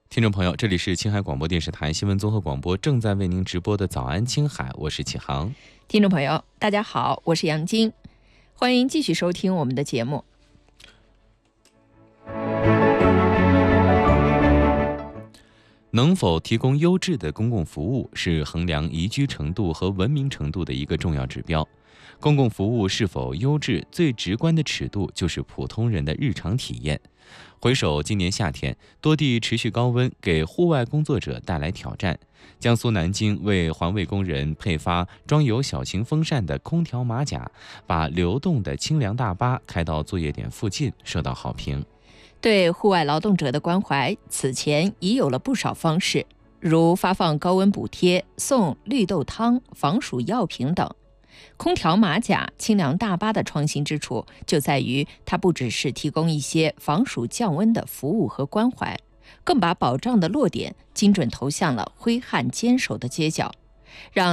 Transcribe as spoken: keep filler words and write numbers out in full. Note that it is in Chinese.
听众朋友，这里是青海广播电视台新闻综合广播，正在为您直播的早安青海，我是启航。 听众朋友，大家好，我是杨晶，欢迎继续收听我们的节目。 能否提供优质的公共服务，是衡量宜居程度和文明程度的一个重要指标。公共服务是否优质，最直观的尺度就是普通人的日常体验。回首今年夏天，多地持续高温给户外工作者带来挑战。江苏南京为环卫工人配发装有小型风扇的空调马甲，把流动的清凉大巴开到作业点附近，受到好评。 对户外劳动者的关怀，此前已有了不少方式，如发放高温补贴、送绿豆汤、防暑药品等。空调马甲、清凉大巴的创新之处就在于，它不只是提供一些防暑降温的服务和关怀，更把保障的落点精准投向了挥汗坚守的街角，让